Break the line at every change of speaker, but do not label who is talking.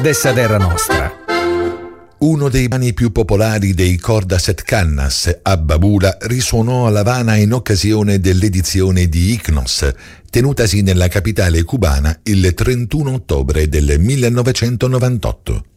dessa terra nostra.
Uno dei brani più popolari dei Corda Set Cannas, Abba Bula, risuonò a La Habana in occasione dell'edizione di Ichnos, tenutasi nella capitale cubana il 31 ottobre del 1998.